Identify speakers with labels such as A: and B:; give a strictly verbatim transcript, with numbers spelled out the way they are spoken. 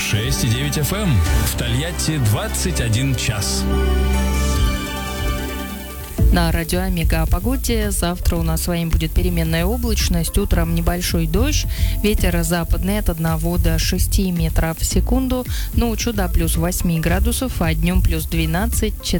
A: шесть и девять эф эм. В Тольятти двадцать один час.
B: На радио Омега о погоде. Завтра у нас с вами будет переменная облачность. Утром небольшой дождь. Ветер западный от одного до шести метров в секунду. Ночью до плюс восьми градусов, а днем плюс двенадцать.